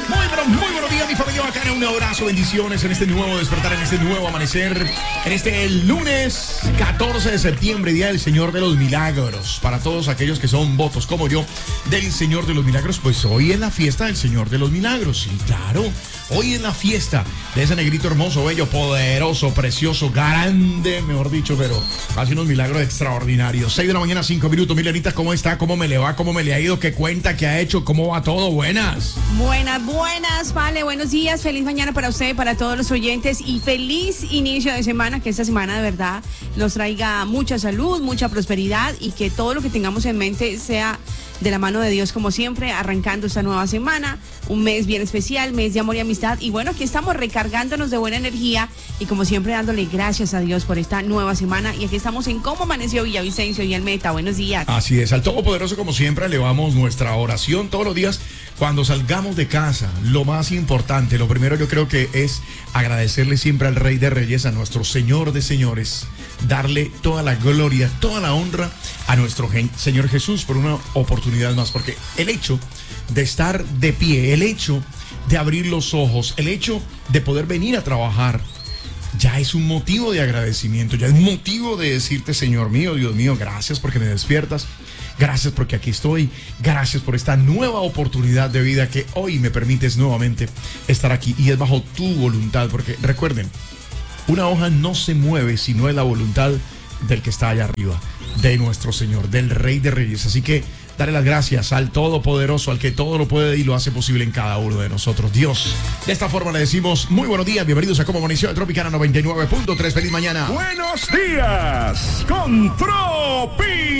Muy buenos días, mi familia bacana. Un abrazo, bendiciones en este nuevo despertar, en este nuevo amanecer, en este lunes 14 de septiembre, Día del Señor de los Milagros. Para todos aquellos que son votos como yo del Señor de los Milagros, pues hoy es la fiesta del Señor de los Milagros. Sí, claro, hoy es la fiesta de ese negrito hermoso, bello, poderoso, precioso, grande, mejor dicho, pero hace unos milagros extraordinarios. 6 de la mañana, 5 minutos. Milenitas, ¿cómo está? ¿Cómo me le va? ¿Cómo me le ha ido? ¿Qué cuenta? ¿Qué ha hecho? ¿Cómo va todo? Buenas. Buenas, vale, buenos días, feliz mañana para usted, para todos los oyentes y feliz inicio de semana, que esta semana de verdad nos traiga mucha salud, mucha prosperidad y que todo lo que tengamos en mente sea de la mano de Dios como siempre, arrancando esta nueva semana, un mes bien especial, mes de amor y amistad y bueno, aquí estamos recargándonos de buena energía y como siempre dándole gracias a Dios por esta nueva semana y aquí estamos en Cómo Amaneció Villavicencio y el Meta. Buenos días. Así es, al Todopoderoso como siempre elevamos nuestra oración todos los días cuando salgamos de casa. Lo más importante, lo primero yo creo que es agradecerle siempre al Rey de Reyes, a nuestro Señor de Señores, darle toda la gloria, toda la honra a nuestro Señor Jesús por una oportunidad más, porque el hecho de estar de pie, el hecho de abrir los ojos, el hecho de poder venir a trabajar, ya es un motivo de agradecimiento, ya es un motivo de decirte, Señor mío, Dios mío, gracias porque me despiertas, gracias porque aquí estoy, gracias por esta nueva oportunidad de vida que hoy me permites nuevamente estar aquí y es bajo tu voluntad, porque recuerden, una hoja no se mueve si no es la voluntad del que está allá arriba, de nuestro Señor, del Rey de Reyes. Así que darle las gracias al Todopoderoso, al que todo lo puede y lo hace posible en cada uno de nosotros. Dios, de esta forma le decimos muy buenos días, bienvenidos a Cómo Amaneció de Tropicana 99.3. Feliz mañana. Buenos días con Tropi.